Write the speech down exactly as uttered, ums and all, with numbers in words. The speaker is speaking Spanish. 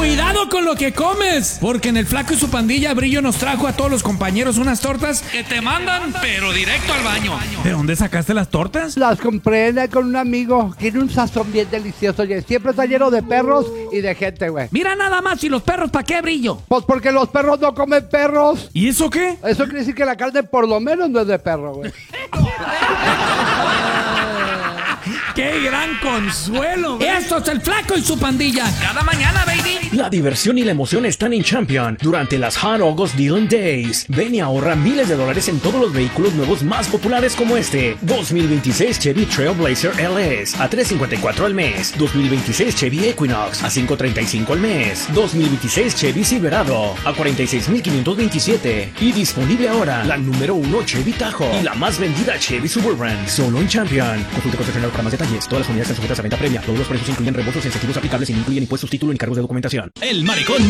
Cuidado con lo que comes, porque en el Flaco y su Pandilla Brillo nos trajo a todos los compañeros unas tortas que te mandan, pero directo al baño. ¿De dónde sacaste las tortas? Las compré en- con un amigo. Tiene un sazón bien delicioso y siempre está lleno de perros y de gente, güey. Mira nada más, ¿y los perros para qué, Brillo? Pues porque los perros no comen perros. ¿Y eso qué? Eso quiere decir que la carne por lo menos no es de perro, güey. ¡Qué gran consuelo! Esto es el Flaco y su Pandilla. Cada mañana, baby. La diversión y la emoción están en Champion durante las Hot August Deal Days. Ven y ahorra miles de dólares en todos los vehículos nuevos más populares como este. dos mil veintiséis Chevy Trailblazer L S a tres cincuenta y cuatro al mes. dos mil veintiséis Chevy Equinox a cinco treinta y cinco al mes. dos mil veintiséis Chevy Silverado a cuarenta y seis mil quinientos veintisiete. Y disponible ahora la número uno Chevy Tahoe y la más vendida Chevy Suburban. Solo en Champion. Consulte concesionario para más detalles. Todas las unidades están sujetas a venta previa. Todos los precios incluyen reembolsos sensitivos aplicables y no incluyen impuestos, título ni cargos de documentación. El Malecón